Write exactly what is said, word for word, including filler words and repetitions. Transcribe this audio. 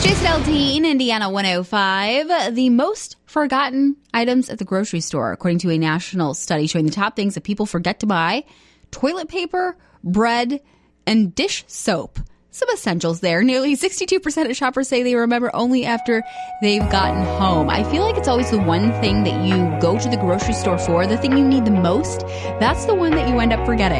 Jason Aldean, Indiana one oh five. The most forgotten items at the grocery store, according to a national study showing the top things that people forget to buy: toilet paper, bread, and dish soap. Some essentials there. Nearly sixty-two percent of shoppers say they remember only after they've gotten home. I feel like it's always the one thing that you go to the grocery store for, the thing you need the most. That's the one that you end up forgetting.